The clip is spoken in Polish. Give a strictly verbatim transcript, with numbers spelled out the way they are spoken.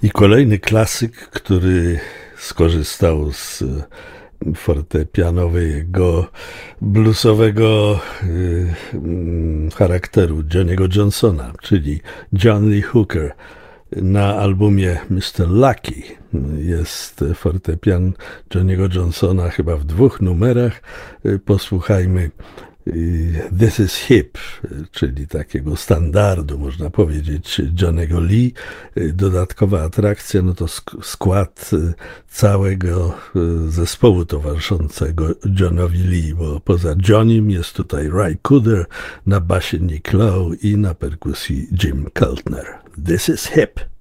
I kolejny klasyk, który skorzystał z fortepianowego, bluesowego y, charakteru Johnny'ego Johnsona, czyli John Lee Hooker. Na albumie mister Lucky jest fortepian Johnny'ego Johnsona chyba w dwóch numerach. Posłuchajmy This is Hip, czyli takiego standardu, można powiedzieć, Johnny'ego Lee. Dodatkowa atrakcja, no to skład całego zespołu towarzyszącego Johnowi Lee, bo poza Johnnym jest tutaj Ry Cooder, na basie Nick Lowe i na perkusji Jim Keltner. This is Hip.